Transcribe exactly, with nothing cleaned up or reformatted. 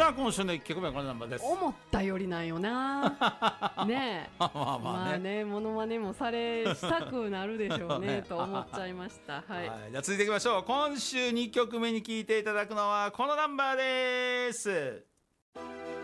さあ今週のいっきょくめはこのナンバーです。 思ったよりなんよなねえまあまあね、 まあね、モノマネもされしたくなるでしょうねねと思っちゃいましたはい、 はい、じゃあ続いていきましょう。今週にきょくめに聴いていただくのはこのナンバーです。